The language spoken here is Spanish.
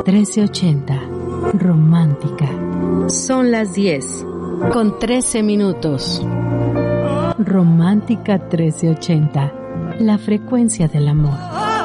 1380. Romántica. Son las 10 con 13 minutos. Romántica 1380. La frecuencia del amor.